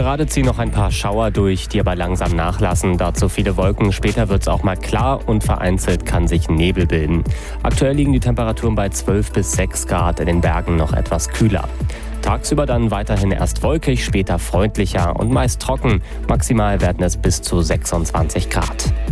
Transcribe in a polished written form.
Gerade ziehen noch ein paar Schauer durch, die aber langsam nachlassen. Dazu viele Wolken. Später wird es auch mal klar und vereinzelt kann sich Nebel bilden. Aktuell liegen die Temperaturen bei 12 bis 6 Grad, in den Bergen noch etwas kühler. Tagsüber dann weiterhin erst wolkig, später freundlicher und meist trocken. Maximal werden es bis zu 26 Grad.